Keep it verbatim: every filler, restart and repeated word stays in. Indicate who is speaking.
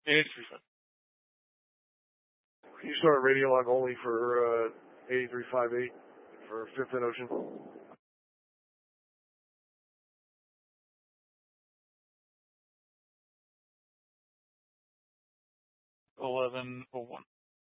Speaker 1: eight three five.
Speaker 2: Can you start radio log only for uh, eight three five eight for Fifth and Ocean?
Speaker 1: eleven oh one.